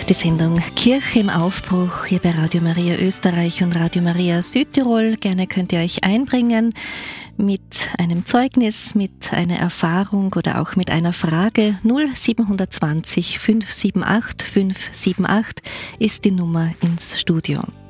Die Sendung Kirche im Aufbruch hier bei Radio Maria Österreich und Radio Maria Südtirol. Gerne könnt ihr euch einbringen mit einem Zeugnis, mit einer Erfahrung oder auch mit einer Frage. 0720 578 578 ist die Nummer ins Studio.